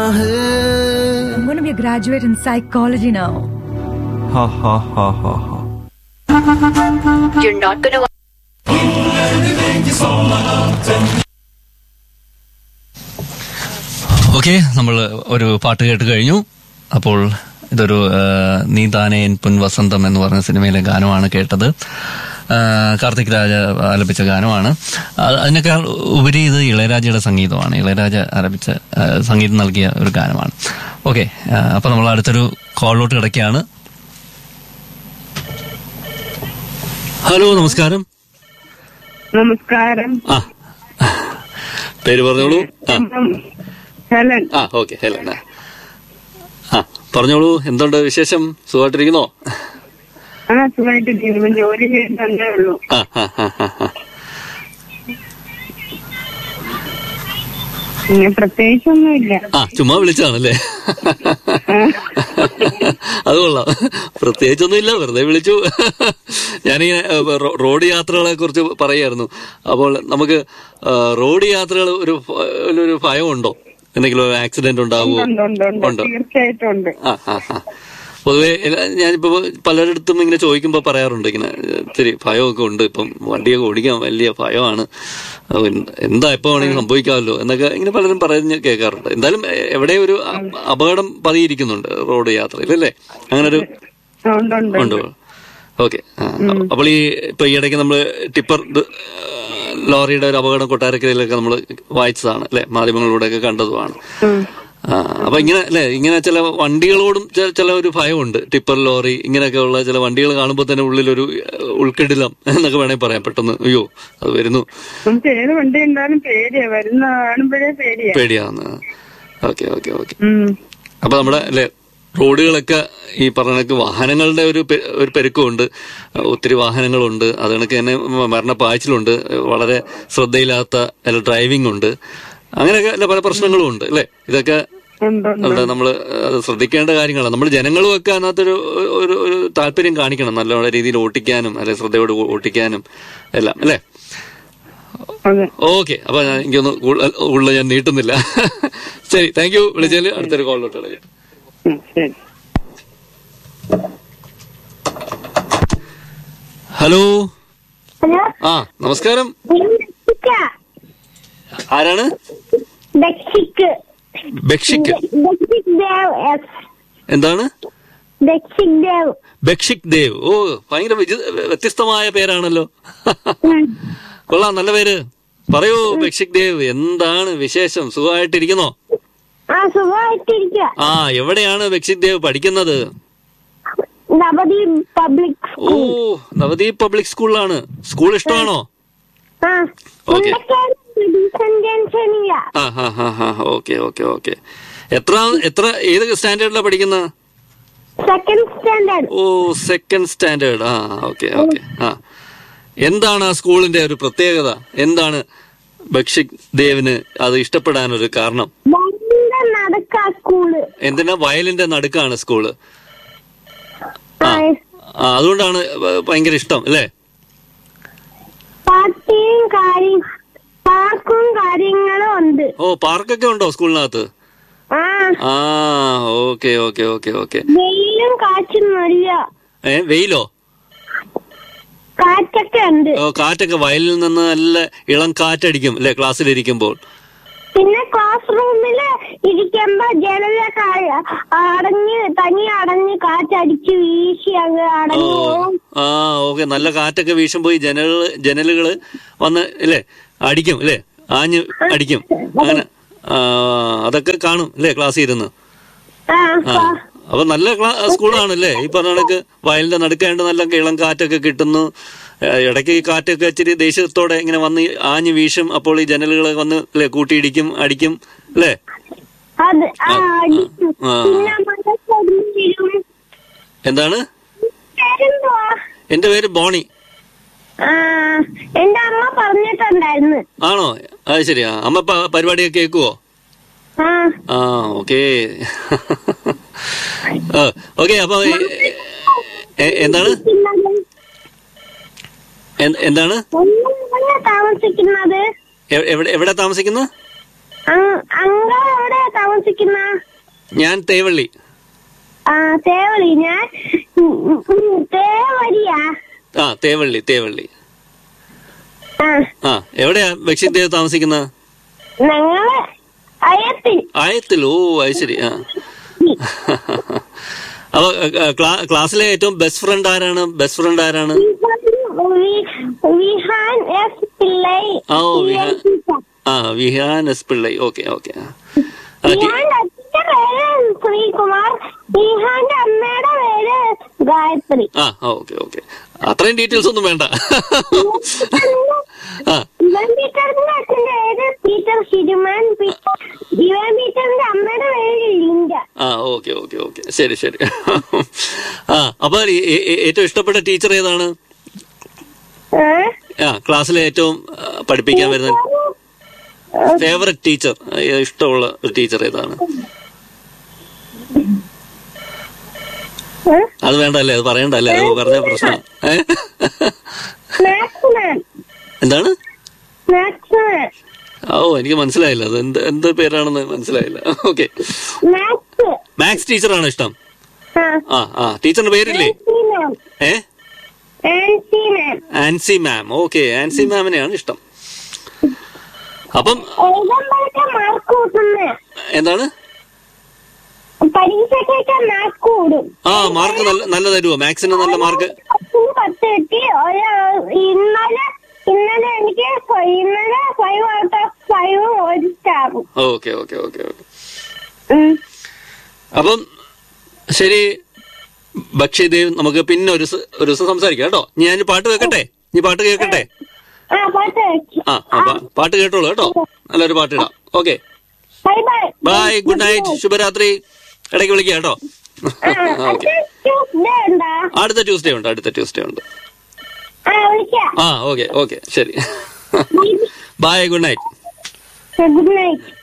है. I'm going to be a graduate in psychology now. Ha ha ha ha ha. You're not going to. Okay, നമ്മൾ ഒരു പാട്ട് കേട്ട് കഴിഞ്ഞു. അപ്പോൾ ഇതൊരു നീ താനേ എൻ പൊൻ വസന്തം എന്ന് പറഞ്ഞ സിനിമയിലെ ഗാനമാണ് കേട്ടത്. കാർത്തിക് രാജ ആലപിച്ച ഗാനമാണ്. അതിനേക്കാൾ ഉപരി ഇത് ഇളയരാജയുടെ സംഗീതമാണ്. ഇളയരാജ ആലപിച്ച സംഗീതം നൽകിയ ഒരു ഗാനമാണ്. ഓക്കെ, അപ്പൊ നമ്മൾ അടുത്തൊരു കോളിലോട്ട് കിടക്കുകയാണ്. ഹലോ, നമസ്കാരം. നമസ്കാരം. പേര് പറഞ്ഞോളൂ. ഹെലൻ. Okay, Helen. പറഞ്ഞോളൂ, എന്തുണ്ട് വിശേഷം? സുഖമായിട്ടിരിക്കുന്നോ? സുഖമായിട്ടിരിക്കുന്നു. ജോലി ചെയ്തേ ഉള്ളൂ. പ്രത്യേകിച്ചൊന്നുമില്ല. ചുമ്മാ വിളിച്ചാണല്ലേ? അത് കൊള്ളാം. പ്രത്യേകിച്ചൊന്നുമില്ല, വെറുതെ വിളിച്ചു. ഞാനിങ്ങനെ റോഡ് യാത്രകളെ കുറിച്ച് പറയായിരുന്നു. അപ്പോൾ നമുക്ക് റോഡ് യാത്രകൾ ഒരു ഭയമുണ്ടോ? എന്തെങ്കിലും ആക്സിഡന്റ് ഉണ്ടാവുമോ? ഉണ്ട്, തീർച്ചയായിട്ടും ഉണ്ട്. പൊതുവെ ഞാനിപ്പോ പലരിടത്തും ഇങ്ങനെ ചോദിക്കുമ്പോ പറയാറുണ്ട്, ഇങ്ങനെ ഇത്തിരി ഭയമൊക്കെ ഉണ്ട്, ഇപ്പം വണ്ടിയൊക്കെ ഓടിക്കാൻ വലിയ ഭയമാണ്, എന്താ എപ്പോ വേണമെങ്കിൽ സംഭവിക്കാമല്ലോ എന്നൊക്കെ ഇങ്ങനെ പലരും പറഞ്ഞ് കേൾക്കാറുണ്ട്. എന്തായാലും എവിടെ ഒരു അപകടം പതിയിരിക്കുന്നുണ്ട് റോഡ് യാത്രയിൽ, അല്ലേ? അങ്ങനൊരു ഉണ്ട്. ഓക്കെ. അപ്പോൾ ഇപ്പൊ ഈ ഇടയ്ക്ക് നമ്മള് ടിപ്പർ ലോറിയുടെ ഒരു അപകടം കൊട്ടാരക്കരയിലൊക്കെ നമ്മൾ വായിച്ചതാണ്, അല്ലെ? മാധ്യമങ്ങളിലൂടെയൊക്കെ കണ്ടതുമാണ്. അപ്പൊ ഇങ്ങനെ അല്ലെ, ഇങ്ങനെ ചില വണ്ടികളോടും ചില ഒരു ഭയമുണ്ട്. ടിപ്പർ ലോറി ഇങ്ങനെയൊക്കെ ഉള്ള ചില വണ്ടികൾ കാണുമ്പോൾ തന്നെ ഉള്ളിലൊരു ഉൾക്കിടിലം എന്നൊക്കെ വേണമെങ്കിൽ പറയാം. പെട്ടെന്ന് അയ്യോ അത് വരുന്നു, നമുക്ക് ഏത് വണ്ടി ഉണ്ടായാലും പേടിയാന്ന്. Okay okay okay. അപ്പൊ നമ്മുടെ അല്ലെ റോഡുകളൊക്കെ ഈ പറഞ്ഞ വാഹനങ്ങളുടെ ഒരു പെരുക്കമുണ്ട്, ഒത്തിരി വാഹനങ്ങളുണ്ട്. അത് കണക്ക് തന്നെ മരണപ്പാച്ചിലുണ്ട്, വളരെ ശ്രദ്ധയില്ലാത്ത ഡ്രൈവിംഗ് ഉണ്ട്, അങ്ങനെയൊക്കെ അല്ല പല പ്രശ്നങ്ങളും ഉണ്ട്, അല്ലെ? ഇതൊക്കെ നമ്മള് ശ്രദ്ധിക്കേണ്ട കാര്യങ്ങളാണ്. നമ്മൾ ജനങ്ങളും ഒക്കെ അതിനകത്തൊരു ഒരു താല്പര്യം കാണിക്കണം, നല്ല രീതിയിൽ ഓട്ടിക്കാനും അല്ലെ ശ്രദ്ധയോട് ഓട്ടിക്കാനും എല്ലാം, അല്ലെ? ഓക്കെ, അപ്പൊ എനിക്കൊന്ന് കൂടുതൽ ഞാൻ നീട്ടുന്നില്ല. ശരി, താങ്ക് യു. വിളിച്ചാല് അടുത്തൊരു കോളിലോട്ട്. ഹലോ. നമസ്കാരം. ആരാണ്? ബക്ഷിക്. എന്താണ്? ബക്ഷിക് ദേവ്. ഓ, ഭയങ്കര വ്യത്യസ്തമായ പേരാണല്ലോ. കൊള്ളാം, നല്ല പേര്. പറയൂ ബക്ഷിക് ദേവ്, എന്താണ് വിശേഷം? സുഖമായിട്ടിരിക്കുന്നോ? എവിടെയാണ് ബക്ഷിക് ദേവ് പഠിക്കുന്നത്? ഓ, നവദീപ് പബ്ലിക് സ്കൂളിലാണ്. സ്കൂൾ ഇഷ്ടമാണോ? Okay okay okay. ഏത് സ്റ്റാൻഡേർഡിലാണ് പഠിക്കുന്നത്? ഓ, സെക്കൻഡ് സ്റ്റാൻഡേർഡ്. Okay okay. എന്താണ് ആ സ്കൂളിന്റെ ഒരു പ്രത്യേകത? എന്താണ് ബക്ഷിക് ദേവിന് അത് ഇഷ്ടപ്പെടാനൊരു കാരണം? എന്തിനാ? വയലിന്റെ നടുക്കാണ് സ്കൂള്. അതുകൊണ്ടാണ് ഭയങ്കര ഇഷ്ടം, അല്ലേ? ഓ, പാർക്കൊക്കെ ഉണ്ടോ സ്കൂളിനകത്ത്? Okay okay okay okay. വെയിലോ? കാറ്റൊക്കെ ഉണ്ട്. ഓ, കാറ്റൊക്കെ, വയലിൽ നിന്ന് നല്ല ഇളം കാറ്റടിക്കും, അല്ലെ? ക്ലാസ്സിലിരിക്കുമ്പോൾ. പിന്നെ ക്ലാസ് റൂമില് ഇരിക്കുമ്പോ ജനലൊക്കെ അടഞ്ഞ് കാറ്റടിച്ച് വീശി അങ്ങ് അടഞ്ഞു. ഓക്കെ. നല്ല കാറ്റൊക്കെ വീശുമ്പോ ഈ ജനലുകള് വന്ന് അല്ലേ അടിക്കും, അല്ലേ? ആഞ്ഞ് അടിക്കും. അങ്ങനെ അതൊക്കെ കാണും, അല്ലേ? ക്ലാസ്സിൽ ഇരുന്ന്. അപ്പൊ നല്ല സ്കൂളാണ്, അല്ലേ? ഈ പറഞ്ഞ കണക്ക് വയലിന്റെ നടുക്കാണ്ട് നല്ല ഇളം കാറ്റൊക്കെ കിട്ടുന്നു. ഇടയ്ക്ക് ഈ കാറ്റൊക്കെ ഇച്ചിരി ദേഷ്യത്തോടെ ഇങ്ങനെ വന്ന് ആഞ്ഞു വീശും. അപ്പോൾ ഈ ജനലുകൾ വന്ന് അല്ലെ കൂട്ടിയിടിക്കും, അടിക്കും, അല്ലേ? എന്താണ്? എന്റെ പേര് ബോണി. എന്റെ അമ്മ പറഞ്ഞിട്ടുണ്ടായിരുന്നു. ആണോ? അത് ശരിയാ. അമ്മ പരിപാടിയൊക്കെ കേൾക്കുവോ? Okay okay. അപ്പൊ എന്താണ് എന്താണ് താമസിക്കുന്നത്? എവിടെ താമസിക്കുന്നത്? അങ്ക എവിടെ താമസിക്കുന്ന? ഞാൻ തേവള്ളി. തേവള്ളി. ഞാൻ തേവരിയാ. തേവള്ളി. എവിടെയാ ബക്ഷിദേവ് താമസിക്കുന്ന? ഞങ്ങള് ആയത്തിൽ. ഓ അത് ശരി. അപ്പൊ ക്ലാസ്സിലെ ഏറ്റവും ബെസ്റ്റ് ഫ്രണ്ട് ആരാണ്? Vihaan S Pillai. Vihaan S Pillai. Okay. Sreekumar. വിഹാന്റെ അമ്മയുടെ പേര് ഗായത്രി. ഓക്കെ. അത്രയും ഡീറ്റെയിൽസ് ഒന്നും വേണ്ട. ഇവൻ പീറ്ററിന്റെ അച്ഛന്റെ പേര് പീറ്റർ ഷിരുമാൻ. ഇവൻ പീറ്ററിന്റെ അമ്മയുടെ പേര് ലിൻഡ. ഓക്കെ. ശരി. അപ്പൊ ഏറ്റവും ഇഷ്ടപ്പെട്ട ടീച്ചർ ഏതാണ്? ക്ലാസ്സിലെ ഏറ്റവും പഠിപ്പിക്കാൻ വരുന്ന ഫേവറേറ്റ് ടീച്ചർ, ഇഷ്ടമുള്ള ഒരു ടീച്ചർ ഏതാണ്? അത് വേണ്ടല്ലേ, അത് പറയണ്ടല്ലേ, അത് പറഞ്ഞ പ്രശ്നം. എന്താണ്? എനിക്ക് മനസ്സിലായില്ല, അത് എന്ത് പേരാണെന്ന് മനസ്സിലായില്ല. ഓക്കെ. മാത്സ് ടീച്ചറാണ് ഇഷ്ടം. ടീച്ചറിന്റെ പേരില്ലേ? ആൻസി മാം. ഓക്കെ, ആൻസി മാമിനെയാണ് ഇഷ്ടം. അപ്പം എന്താണ് മാർക്ക് നല്ല തരുമോ? മാത്സിന് നല്ല മാർക്ക്? 10 കിട്ടി. ഇന്നലെ എനിക്ക് 5 out of 5 ഒരു സ്റ്റാറും. ഓക്കെ. അപ്പം ശരി ബക്ഷിദേവ്, നമുക്ക് പിന്നെ ഒരു ദിവസം സംസാരിക്കാം കേട്ടോ. ഞാൻ പാട്ട് വെക്കട്ടെ? പാട്ട് കേൾക്കട്ടെ? പാട്ട് കേട്ടോളൂ കേട്ടോ. നല്ലൊരു പാട്ട് ഇടാം. ഓക്കെ, ബൈ, ഗുഡ് നൈറ്റ്, ശുഭരാത്രി. ഇടയ്ക്ക് വിളിക്കാം കേട്ടോ. അടുത്ത ട്യൂസ്ഡേ ഉണ്ട്. ഓക്കെ ശരി. By, good night.